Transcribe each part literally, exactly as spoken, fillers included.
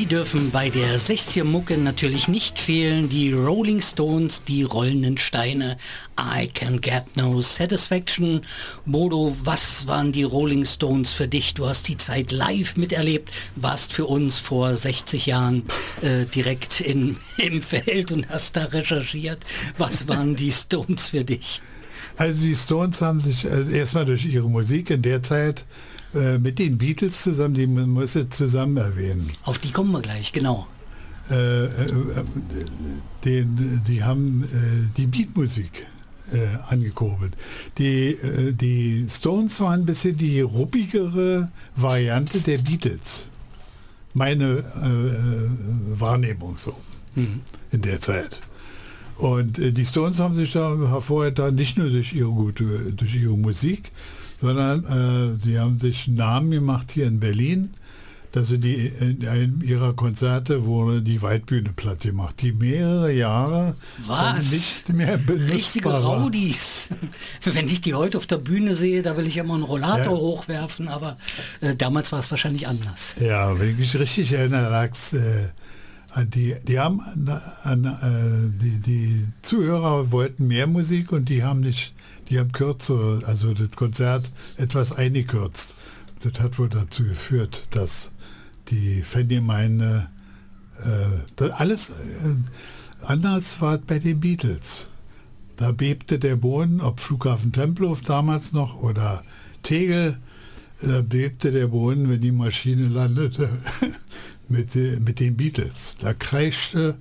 Die dürfen bei der sechziger-Mucke natürlich nicht fehlen. Die Rolling Stones, die rollenden Steine. I can get no satisfaction. Bodo, was waren die Rolling Stones für dich? Du hast die Zeit live miterlebt, warst für uns vor sechzig Jahren äh, direkt in, im Feld und hast da recherchiert. Was waren die Stones für dich? Also die Stones haben sich also erstmal durch ihre Musik in der Zeit äh, mit den Beatles zusammen, die man muss sie zusammen erwähnen. Auf die kommen wir gleich, genau. Äh, äh, den, die haben äh, die Beatmusik äh, angekurbelt. Die, äh, die Stones waren ein bisschen die ruppigere Variante der Beatles. Meine äh, Wahrnehmung so mhm. in der Zeit. Und äh, die Stones haben sich da hervorgetan, nicht nur durch ihre gute, durch ihre Musik, sondern äh, sie haben sich einen Namen gemacht hier in Berlin, dass sie die in einem ihrer Konzerte wurde die Waldbühne platt gemacht, die mehrere Jahre Was? nicht mehr benutzbar Richtige Raudis. Wenn ich die heute auf der Bühne sehe, da will ich immer einen Rollator ja. hochwerfen, aber äh, damals war es wahrscheinlich anders. Ja, wenn ich mich richtig erinnere, lag's, äh, Die, die haben an, an, äh, die, die Zuhörer wollten mehr Musik und die haben nicht, die haben kürzer, also das Konzert etwas eingekürzt. Das hat wohl dazu geführt, dass die Fangemeinde äh, das alles äh, anders war bei den Beatles. Da bebte der Boden, ob Flughafen Tempelhof damals noch oder Tegel, da bebte der Boden, wenn die Maschine landete. Mit, mit den Beatles. Da kreischte,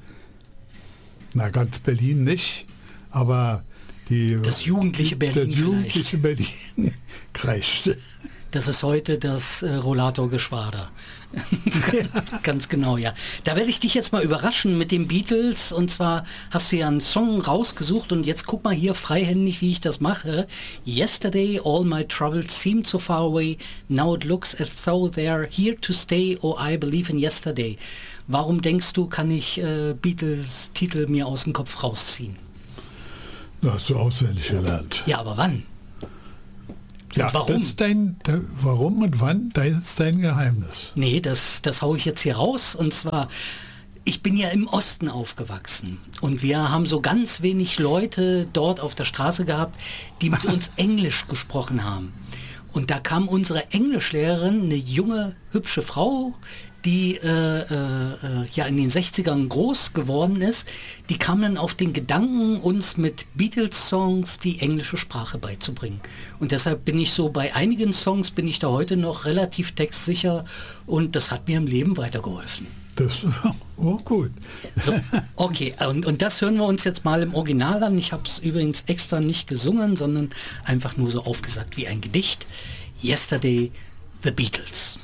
na ganz Berlin nicht, aber die, das jugendliche Berlin das jugendliche Berlin kreischte. Das ist heute das äh, Rollatorgeschwader. ganz, ganz genau, ja. Da werde ich dich jetzt mal überraschen mit den Beatles. Und zwar hast du ja einen Song rausgesucht und jetzt guck mal hier freihändig, wie ich das mache. Yesterday all my troubles seemed so far away. Now it looks as though they're here to stay. Oh, I believe in yesterday. Warum denkst du, kann ich äh, Beatles-Titel mir aus dem Kopf rausziehen? Das hast du auswendig gelernt. Ja, aber wann? Ja, und warum? Das ist dein, da, warum und wann, das ist dein Geheimnis. Nee, das, das haue ich jetzt hier raus. Und zwar, ich bin ja im Osten aufgewachsen. Und wir haben so ganz wenig Leute dort auf der Straße gehabt, die mit uns Englisch gesprochen haben. Und da kam unsere Englischlehrerin, eine junge, hübsche Frau, die äh, äh, ja in den sechzigern groß geworden ist, die kam dann auf den Gedanken, uns mit Beatles-Songs die englische Sprache beizubringen. Und deshalb bin ich so, bei einigen Songs bin ich da heute noch relativ textsicher und das hat mir im Leben weitergeholfen. Das oh gut. So, okay, und, und das hören wir uns jetzt mal im Original an. Ich habe es übrigens extra nicht gesungen, sondern einfach nur so aufgesagt wie ein Gedicht. Yesterday, The Beatles.